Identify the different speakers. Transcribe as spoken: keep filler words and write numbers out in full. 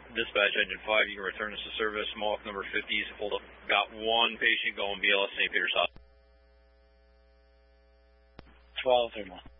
Speaker 1: Dispatch Engine five, you can return us to service. Mohawk number fifties, hold up. Got one patient going B L S Saint Peter's Hospital.
Speaker 2: twelve thirty-one.